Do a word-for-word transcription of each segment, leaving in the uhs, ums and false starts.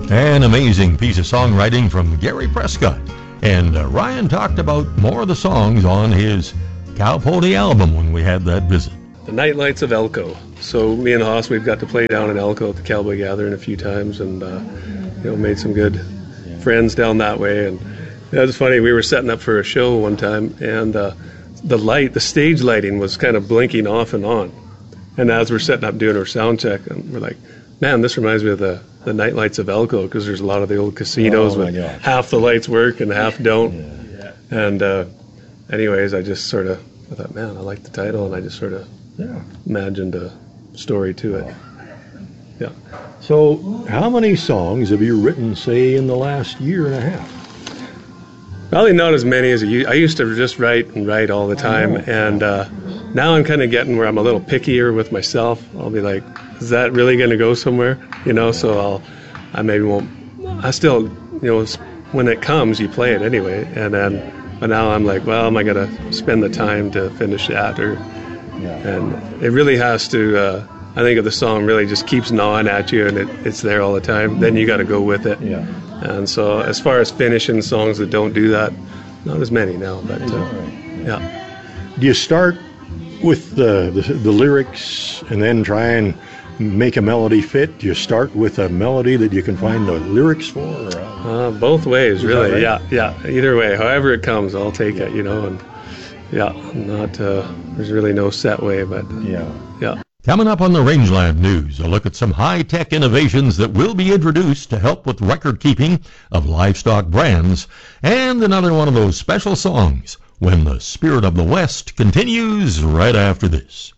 An amazing piece of songwriting from Gary Prescott. And uh, Ryan talked about more of the songs on his Cow Pony album when we had that visit. The Nightlights of Elko. So me and Hoss, we've got to play down in Elko at the Cowboy Gathering a few times, and uh, you know, made some good friends down that way. And it was funny. We were setting up for a show one time, and uh, the light, the stage lighting, was kind of blinking off and on. And as we're setting up doing our sound check, and we're like, man, this reminds me of the the Nightlights of Elko, because there's a lot of the old casinos oh, with half the lights work and half don't. Yeah. And uh, anyways, I just sort of I thought, man, I like the title, and I just sort of Yeah. imagined a story to it. Yeah. So, how many songs have you written, say, in the last year and a half? Probably not as many as I used. I used to just write and write all the time, and uh, now I'm kind of getting where I'm a little pickier with myself. I'll be like, is that really going to go somewhere? You know, so I'll, I maybe won't. I still, you know, when it comes, you play it anyway, and then, but now I'm like, well, am I going to spend the time to finish that, or? Yeah. And it really has to. Uh, I think if the song really just keeps gnawing at you and it, it's there all the time, then you got to go with it. Yeah. And so, as far as finishing songs that don't do that, not as many now. But uh, Right. yeah. Do you start with the, the the lyrics and then try and make a melody fit? Do you start with a melody that you can find the lyrics for? Or, uh, Uh, both ways, really. right? Yeah, yeah. Either way, however it comes, I'll take it. You know, and yeah, not. Uh, there's really no set way, but yeah. yeah. Coming up on the Rangeland News, a look at some high-tech innovations that will be introduced to help with record-keeping of livestock brands, and another one of those special songs, When the Spirit of the West, continues right after this.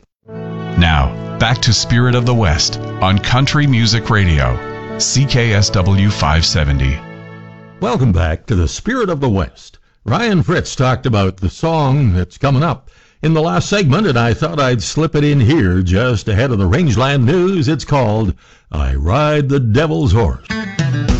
Now, back to Spirit of the West on Country Music Radio, C K S W five seventy. Welcome back to the Spirit of the West. Ryan Fritz talked about the song that's coming up in the last segment, and I thought I'd slip it in here just ahead of the Rangeland News. It's called I Ride the Devil's Horse.